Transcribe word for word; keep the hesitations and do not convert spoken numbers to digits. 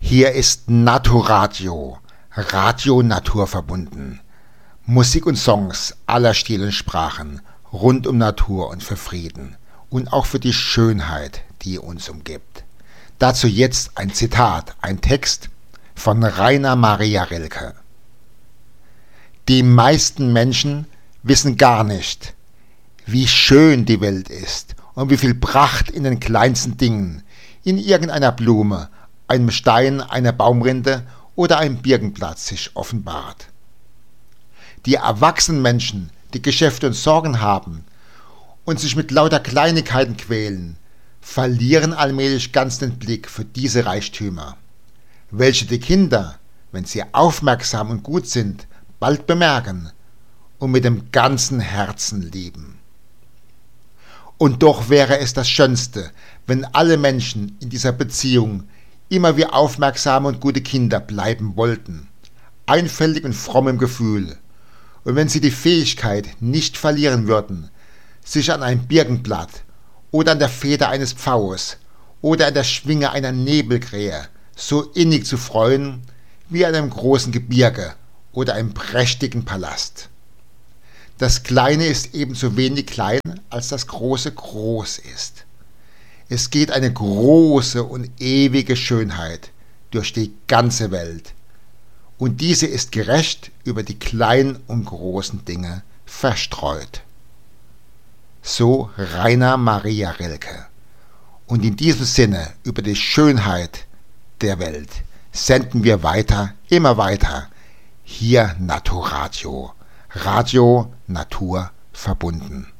Hier ist Naturadio, Radio naturverbunden. Musik und Songs aller Stilen Sprachen, rund um Natur und für Frieden und auch für die Schönheit, die uns umgibt. Dazu jetzt ein Zitat, ein Text von Rainer Maria Rilke. Die meisten Menschen wissen gar nicht, wie schön die Welt ist und wie viel Pracht in den kleinsten Dingen, in irgendeiner Blume, einem Stein, einer Baumrinde oder einem Birkenblatt sich offenbart. Die erwachsenen Menschen, die Geschäfte und Sorgen haben und sich mit lauter Kleinigkeiten quälen, verlieren allmählich ganz den Blick für diese Reichtümer, welche die Kinder, wenn sie aufmerksam und gut sind, bald bemerken und mit dem ganzen Herzen lieben. Und doch wäre es das Schönste, wenn alle Menschen in dieser Beziehung immer wie aufmerksame und gute Kinder bleiben wollten, einfältig und fromm im Gefühl, und wenn sie die Fähigkeit nicht verlieren würden, sich an einem Birkenblatt oder an der Feder eines Pfaues oder an der Schwinge einer Nebelkrähe so innig zu freuen wie an einem großen Gebirge oder einem prächtigen Palast. Das Kleine ist ebenso wenig klein, als das Große groß ist. Es geht eine große und ewige Schönheit durch die ganze Welt, und diese ist gerecht über die kleinen und großen Dinge verstreut. So Rainer Maria Rilke. Und in diesem Sinne über die Schönheit der Welt senden wir weiter, immer weiter, hier Naturadio, Radio Natur verbunden.